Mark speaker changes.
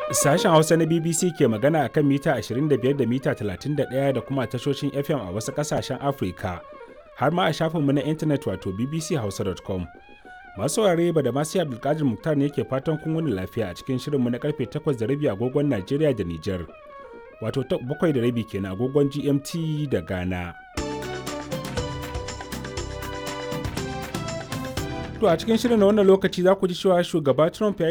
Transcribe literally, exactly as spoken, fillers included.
Speaker 1: Sashen Hausa na B B C ke magana akan mita ashirin da biyar da mita talatin da ɗaya da kuma tashoshin F M a wasu ƙasashen Afirka, har ma a shafinmu na intanet wato b b c hausa dot com. Masu saurare ba da masu Abdulkadir Muktar ne ke fatan kun wani lafiya a cikin shirinmu na karfe takwas da rabi agogon Najeriya da Nijar, wato bakwai da rabi kenan agogon G M T da Ghana. To a cikin shirin na wannan lokaci za ku ji cewa shugaba Trump ya